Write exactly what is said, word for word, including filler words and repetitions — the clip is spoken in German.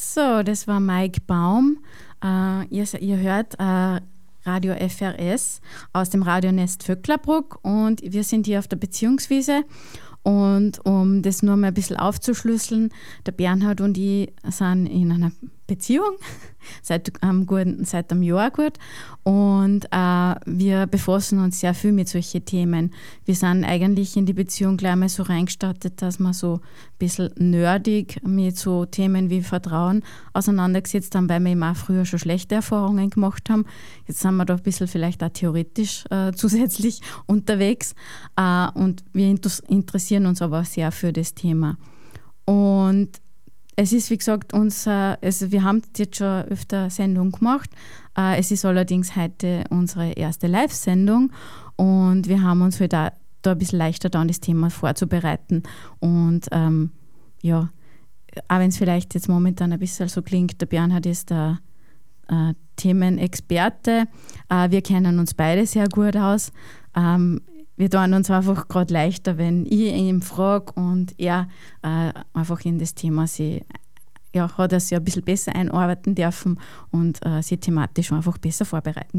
So, das war Mike Baum. Äh, ihr, ihr hört äh, Radio F R S aus dem Radionest Vöcklerbruck und wir sind hier auf der Beziehungswiese. Und um das nur mal ein bisschen aufzuschlüsseln, der Bernhard und ich sind in einer Beziehung seit einem, guten, seit einem Jahr gut und äh, wir befassen uns sehr viel mit solchen Themen. Wir sind eigentlich in die Beziehung gleich mal so reingestartet, dass wir so ein bisschen nerdig mit so Themen wie Vertrauen auseinandergesetzt haben, weil wir eben auch früher schon schlechte Erfahrungen gemacht haben. Jetzt sind wir da ein bisschen vielleicht auch theoretisch äh, zusätzlich unterwegs äh, und wir interessieren uns aber sehr für das Thema. Und es ist, wie gesagt, unser, also wir haben jetzt schon öfter Sendung gemacht. Äh, es ist allerdings heute unsere erste Live-Sendung und wir haben uns halt auch da ein bisschen leichter da an das Thema vorzubereiten. Und ähm, ja, auch wenn es vielleicht jetzt momentan ein bisschen so klingt, der Bernhard ist der äh, Themenexperte. Äh, wir kennen uns beide sehr gut aus. Ähm, Wir tun uns einfach gerade leichter, wenn ich ihn frage und er äh, einfach in das Thema sie, ja, hat er sich ein bisschen besser einarbeiten dürfen und äh, sie thematisch einfach besser vorbereiten